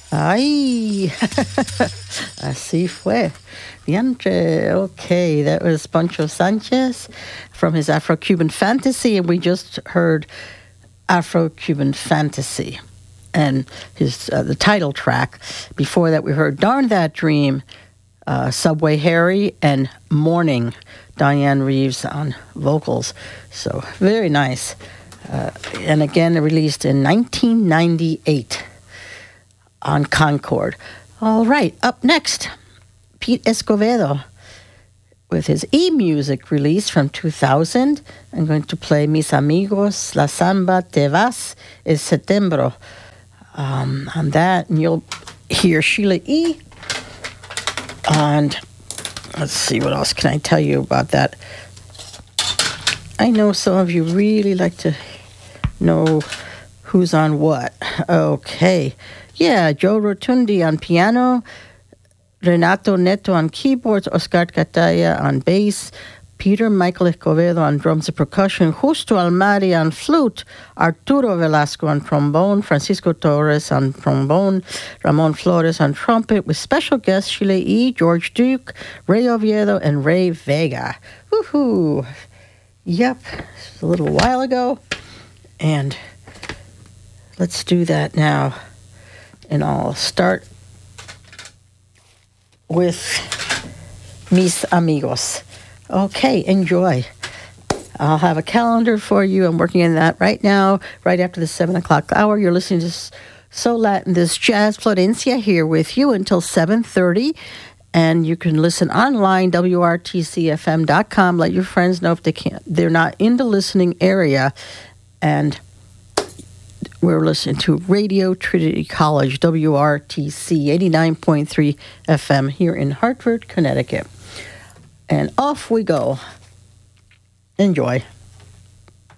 Ay, así fue. Diantre. Okay, that was Poncho Sanchez from his Afro-Cuban Fantasy, and we just heard Afro-Cuban Fantasy and his the title track. Before that, we heard Darn That Dream, Subway Harry, and Morning, Diane Reeves on vocals. So very nice. And again, released in 1998 on Concord. All right, up next, Pete Escovedo with his E-Music release from 2000. I'm going to play Mis Amigos, La Samba Te Vas es Setembro. On that, and you'll hear Sheila E. And let's see, what else can I tell you about that? I know some of you really like to know who's on what. Okay. Yeah, Joe Rotundi on piano, Renato Neto on keyboards, Oscar Cataya on bass, Peter Michael Escovedo on drums and percussion, Justo Almari on flute, Arturo Velasco on trombone, Francisco Torres on trombone, Ramon Flores on trumpet, with special guests Sheila E., George Duke, Ray Oviedo, and Ray Vega. Woohoo! Yep, a little while ago. And let's do that now. And I'll start with Mis Amigos. Okay, enjoy. I'll have a calendar for you. I'm working on that right now, right after the 7 o'clock hour. You're listening to So Latin, this Jazz Florencia here with you until 7:30. And you can listen online, WRTCFM.com. Let your friends know if they're not in the listening area. And we're listening to Radio Trinity College, WRTC 89.3 FM here in Hartford, Connecticut. And off we go. Enjoy.